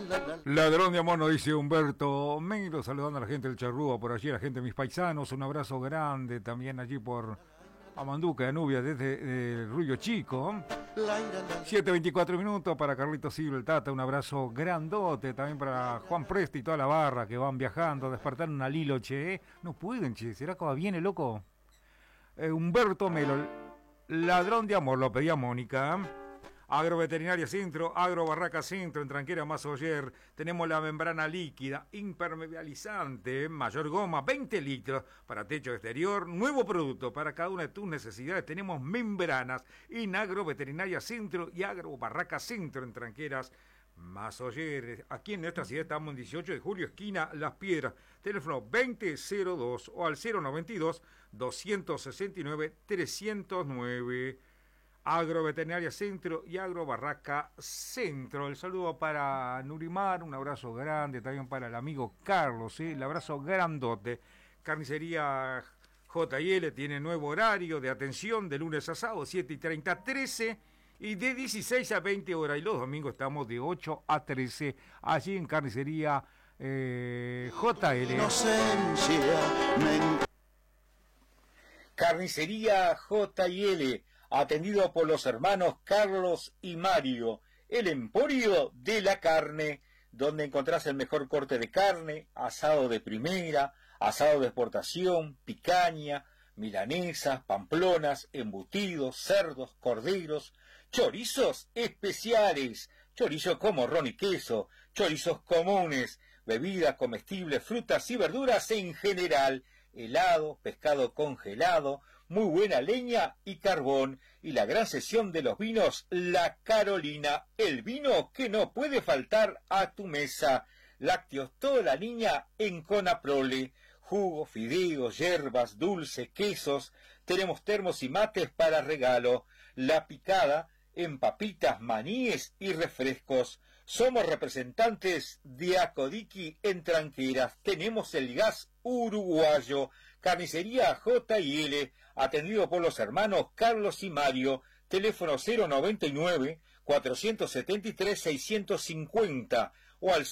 Ladrón de amor, nos dice Humberto Meiro, saludando a la gente del Charrúa por allí, a la gente de mis paisanos, un abrazo grande también allí por Amanduca, Danubia, desde Rullo Chico. 7:24 minutos para Carlito Silva, el Tata, un abrazo grandote también para Juan Presti y toda la barra que van viajando, despertaron a Lilo, che, no pueden, che, ¿será que viene, loco? Humberto Melo, ladrón de amor, lo pedía Mónica. Agroveterinaria Centro, Agro Barraca Centro, en Tranquera Masoyer, tenemos la membrana líquida, impermeabilizante, mayor goma, 20 litros para techo exterior, nuevo producto para cada una de tus necesidades, tenemos membranas en Agroveterinaria Centro y Agro Barraca Centro, en Tranqueras Masoyer. Aquí en nuestra ciudad estamos en 18 de julio, esquina Las Piedras, teléfono 2002 o al 092-269-309. Agroveterinaria Centro y Agro Barraca Centro. El saludo para Nurimar, un abrazo grande también para el amigo Carlos, el abrazo grandote. Carnicería J&L tiene nuevo horario de atención de lunes a sábado, 7:30 a 13 y de 16 a 20 horas. Y los domingos estamos de 8 a 13 allí en Carnicería J&L. Carnicería J&L, atendido por los hermanos Carlos y Mario, el emporio de la carne, donde encontrás el mejor corte de carne, asado de primera, asado de exportación, picaña, milanesas, pamplonas, embutidos, cerdos, corderos, chorizos especiales, chorizo con morrón y queso, chorizos comunes, bebidas comestibles, frutas y verduras en general, helado, pescado congelado, muy buena leña y carbón, y la gran sesión de los vinos La Carolina, el vino que no puede faltar a tu mesa. Lácteos toda la línea en Conaprole, jugo, fideos, hierbas, dulce, quesos, tenemos termos y mates para regalo, La Picada en papitas, maníes y refrescos. Somos representantes de Acodiqui en Tranqueras, tenemos el gas uruguayo. Carnicería J&L, atendido por los hermanos Carlos y Mario, teléfono 099-473-650 o al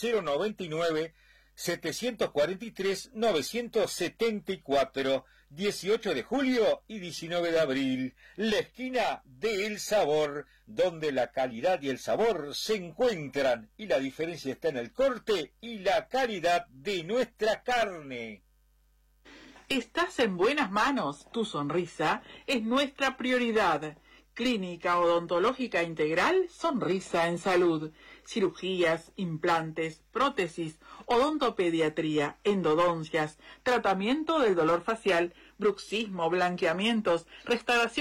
099-743-974, 18 de julio y 19 de abril, la esquina de El Sabor, donde la calidad y el sabor se encuentran y la diferencia está en el corte y la calidad de nuestra carne. Estás en buenas manos, tu sonrisa es nuestra prioridad. Clínica Odontológica Integral, Sonrisa en Salud. Cirugías, implantes, prótesis, odontopediatría, endodoncias, tratamiento del dolor facial, bruxismo, blanqueamientos, restauración